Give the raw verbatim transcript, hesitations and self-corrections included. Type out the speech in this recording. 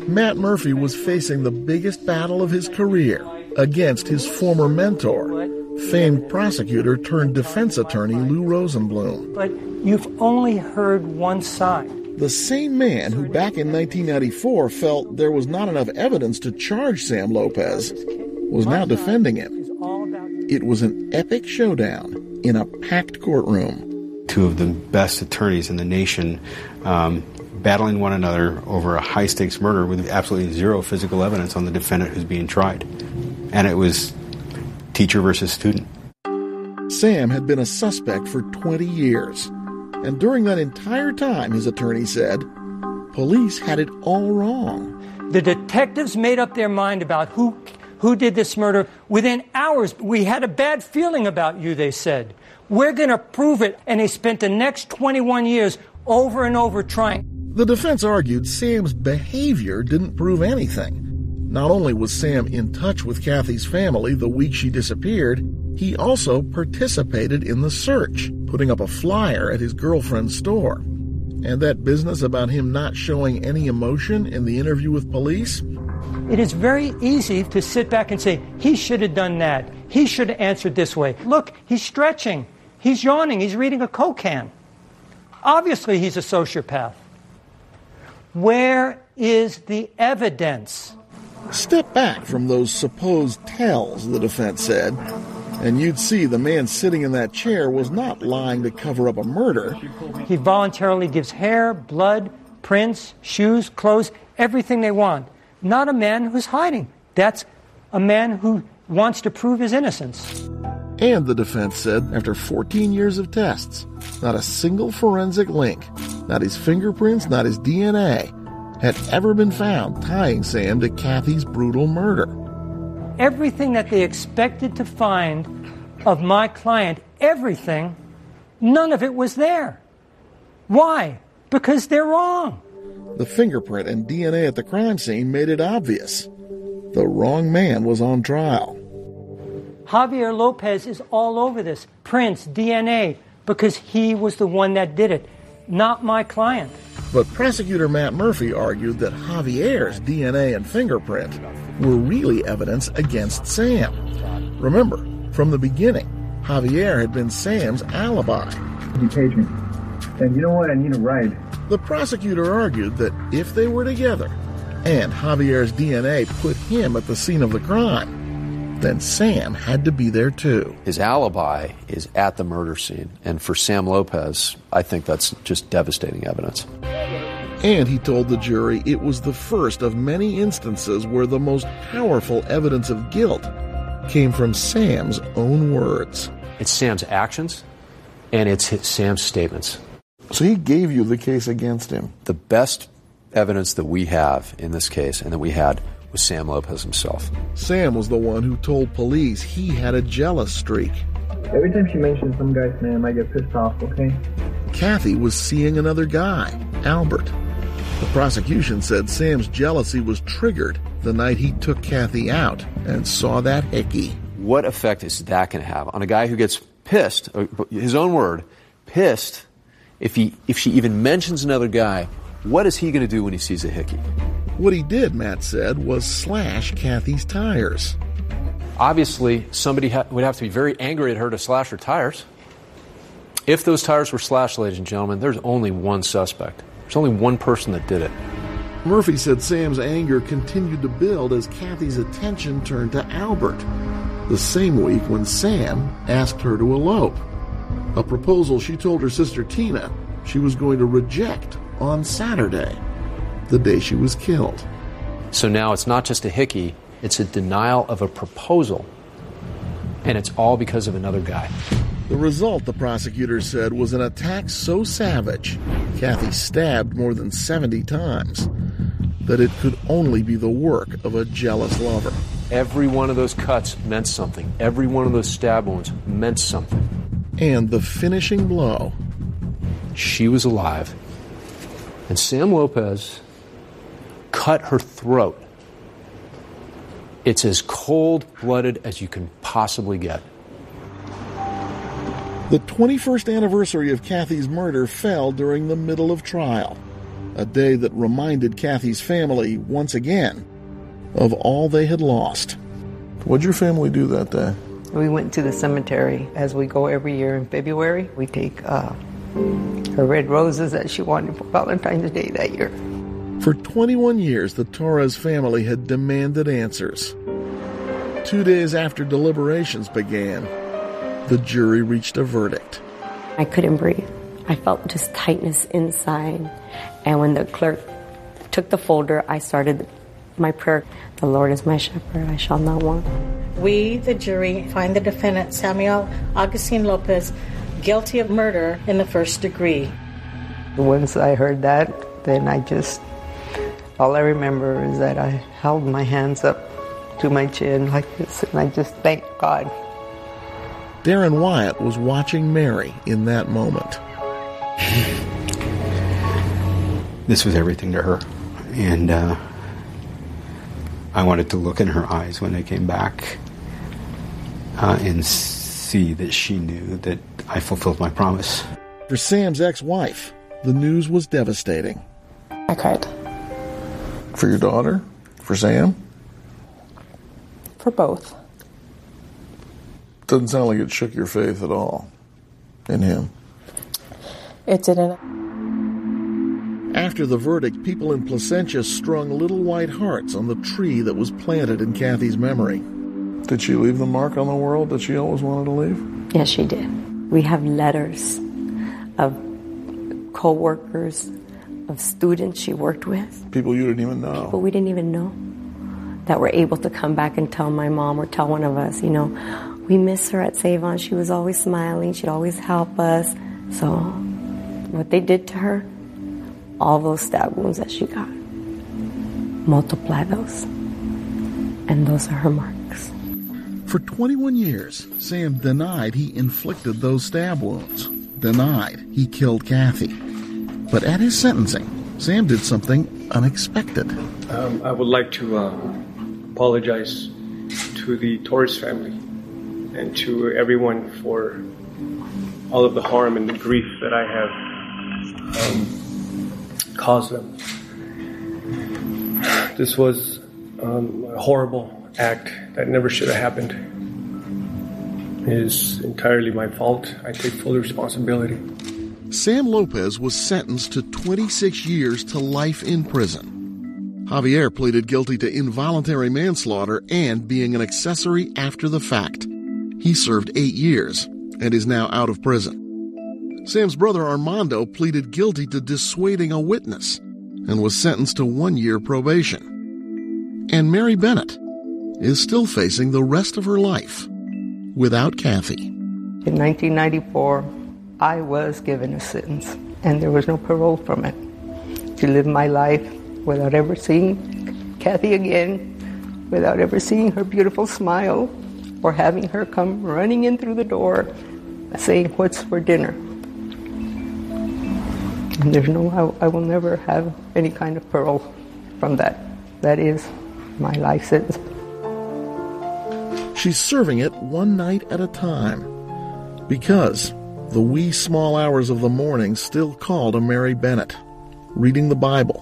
Matt Murphy was facing the biggest battle of his career against his former mentor, famed prosecutor turned defense attorney Lou Rosenblum. But you've only heard one side. The same man who back in nineteen ninety-four felt there was not enough evidence to charge Sam Lopez was now defending him. It was an epic showdown in a packed courtroom. Two of the best attorneys in the nation um, battling one another over a high-stakes murder with absolutely zero physical evidence on the defendant who's being tried. And it was teacher versus student. Sam had been a suspect for twenty years. And during that entire time, his attorney said, police had it all wrong. The detectives made up their mind about who who did this murder within hours. We had a bad feeling about you, they said. We're going to prove it. And they spent the next twenty-one years over and over trying. The defense argued Sam's behavior didn't prove anything. Not only was Sam in touch with Kathy's family the week she disappeared, he also participated in the search, putting up a flyer at his girlfriend's store. And that business about him not showing any emotion in the interview with police? It is very easy to sit back and say, he should have done that. He should have answered this way. Look, he's stretching. He's yawning. He's reading a Coke can. Obviously, he's a sociopath. Where is the evidence? Step back from those supposed tells, the defense said, and you'd see the man sitting in that chair was not lying to cover up a murder. He voluntarily gives hair, blood, prints, shoes, clothes, everything they want. Not a man who's hiding. That's a man who wants to prove his innocence. And the defense said, after fourteen years of tests, not a single forensic link, not his fingerprints, not his D N A, had ever been found tying Sam to Kathy's brutal murder. Everything that they expected to find of my client, everything, none of it was there. Why? Because they're wrong. The fingerprint and D N A at the crime scene made it obvious. The wrong man was on trial. Javier Lopez is all over this. Prints, D N A, because he was the one that did it, not my client. But prosecutor Matt Murphy argued that Javier's D N A and fingerprint were really evidence against Sam. Remember, from the beginning, Javier had been Sam's alibi. You page me. And you know what? I need a ride. The prosecutor argued that if they were together, and Javier's D N A put him at the scene of the crime, then Sam had to be there too. His alibi is at the murder scene, and for Sam Lopez, I think that's just devastating evidence. And he told the jury it was the first of many instances where the most powerful evidence of guilt came from Sam's own words. It's Sam's actions, and it's his, Sam's statements. So he gave you the case against him. The best evidence that we have in this case, and that we had, was Sam Lopez himself. Sam was the one who told police he had a jealous streak. Every time she mentions some guy's name, I get pissed off, okay? Kathy was seeing another guy, Albert. The prosecution said Sam's jealousy was triggered the night he took Kathy out and saw that hickey. What effect is that going to have on a guy who gets pissed, his own word, pissed, if he if she even mentions another guy? What is he going to do when he sees a hickey? What he did, Matt said, was slash Kathy's tires. Obviously, somebody ha- would have to be very angry at her to slash her tires. If those tires were slashed, ladies and gentlemen, there's only one suspect. There's only one person that did it. Murphy said Sam's anger continued to build as Kathy's attention turned to Albert, the same week when Sam asked her to elope, a proposal she told her sister Tina she was going to reject on Saturday, the day she was killed. So now it's not just a hickey, it's a denial of a proposal, and it's all because of another guy. The result, the prosecutor said, was an attack so savage, Kathy stabbed more than seventy times, that it could only be the work of a jealous lover. Every one of those cuts meant something. Every one of those stab wounds meant something. And the finishing blow. She was alive, and Sam Lopez cut her throat. It's as cold-blooded as you can possibly get. The twenty-first anniversary of Kathy's murder fell during the middle of trial. a day that reminded Kathy's family once again of all they had lost. What'd your family do that day? We went to the cemetery, as we go every year in February. We take uh, her red roses that she wanted for Valentine's Day that year. For twenty-one years, the Torres family had demanded answers. Two days after deliberations began, the jury reached a verdict. I couldn't breathe. I felt just tightness inside. And when the clerk took the folder, I started my prayer. The Lord is my shepherd, I shall not want. We, the jury, find the defendant, Samuel Augustine Lopez, guilty of murder in the first degree. Once I heard that, then I just, all I remember is that I held my hands up to my chin like this, and I just thanked God. Darren Wyatt was watching Mary in that moment. This was everything to her. And uh, I wanted to look in her eyes when they came back uh, and see that she knew that I fulfilled my promise. For Sam's ex-wife, the news was devastating. I cried. For your daughter? For Sam? For both. Doesn't sound like it shook your faith at all in him. It didn't. After the verdict, people in Placentia strung little white hearts on the tree that was planted in Kathy's memory. Did she leave the mark on the world that she always wanted to leave? Yes, she did. We have letters of co-workers, of students she worked with. People you didn't even know. People we didn't even know that were able to come back and tell my mom or tell one of us, you know, we miss her at Save-On. She was always smiling. She'd always help us. So what they did to her, all those stab wounds that she got, multiply those. And those are her marks. For twenty-one years, Sam denied he inflicted those stab wounds. Denied he killed Kathy. But at his sentencing, Sam did something unexpected. Um, I would like to uh, apologize to the Torres family and to everyone for all of the harm and the grief that I have um, caused them. This was um, a horrible act that never should have happened. It is entirely my fault. I take full responsibility. Sam Lopez was sentenced to twenty-six years to life in prison. Javier pleaded guilty to involuntary manslaughter and being an accessory after the fact. He served eight years and is now out of prison. Sam's brother Armando pleaded guilty to dissuading a witness and was sentenced to one year probation. And Mary Bennett is still facing the rest of her life without Kathy. In nineteen ninety-four, I was given a sentence, and there was no parole from it. To live my life without ever seeing Kathy again, without ever seeing her beautiful smile, or having her come running in through the door saying, "What's for dinner?" And there's no, I, I will never have any kind of parole from that. That is my life sentence. She's serving it one night at a time because the wee small hours of the morning still call to Mary Bennett, reading the Bible,